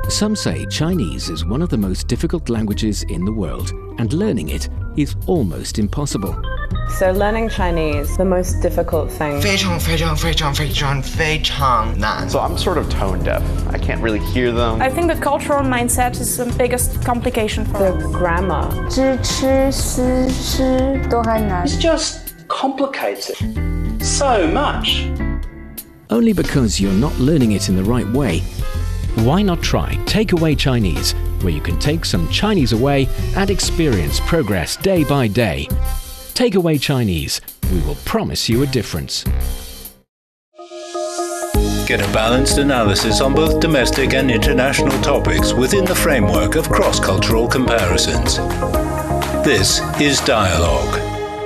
Some say Chinese is one of the most difficult languages in the world, and learning it is almost impossible. So learning Chinese, the most difficult thing. 非常非常非常非常非常难. So I'm sort of tone deaf. I can't really hear them. I think the cultural mindset is the biggest complication for The grammar. 知吃思吃都还难. It's just complicated so much. Only because you're not learning it in the right way. Why not try Takeaway Chinese, where you can take some Chinese away and experience progress day by day. Takeaway Chinese, we will promise you a difference. Get a balanced analysis on both domestic and international topics within the framework of cross-cultural comparisons. This is Dialogue.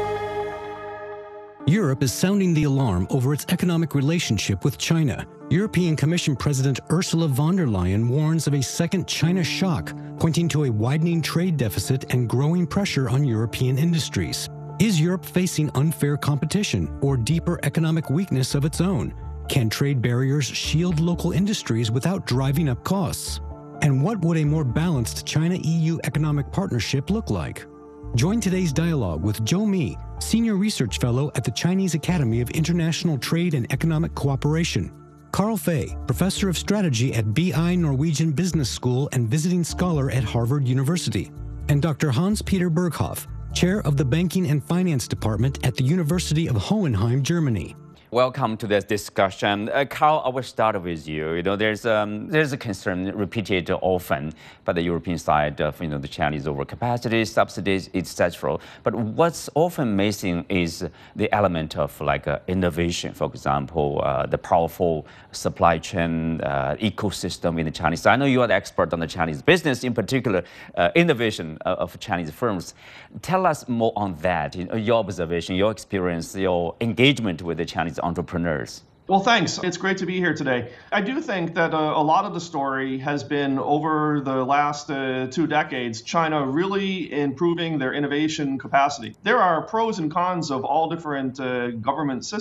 Europe is sounding the alarm over its economic relationship with China. European Commission President Ursula von der Leyen warns of a second China shock, pointing to a widening trade deficit and growing pressure on European industries. Is Europe facing unfair competition or deeper economic weakness of its own? Can trade barriers shield local industries without driving up costs? And what would a more balanced China-EU economic partnership look like? Join today's dialogue with Zhou Mi, Senior Research Fellow at the Chinese Academy of International Trade and Economic Cooperation, Carl Fei, Professor of Strategy at BI Norwegian Business School and Visiting Scholar at Harvard University, and Dr. Hans-Peter Berghoff, Chair of the Banking and Finance Department at the University of Hohenheim, Germany. Welcome to this discussion. Carl, I will start with you. There's a concern repeated often by the European side of the Chinese overcapacity, subsidies, etc. But what's often missing is the element of innovation. For example, the powerful supply chain ecosystem in the Chinese side. I know you are the expert on the Chinese business, in particular innovation of Chinese firms. Tell us more on that. Your observation, your experience, your engagement with the Chinese entrepreneurs. Well, thanks. It's great to be here today. I do think that a lot of the story has been over the last 2 decades, China really improving their innovation capacity. There are pros and cons of all different government systems.